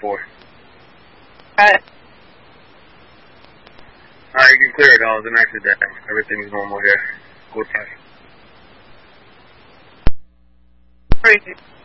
4. Alright. Alright, you can clear it all. It was an accident. Everything's normal here. Good time. Crazy.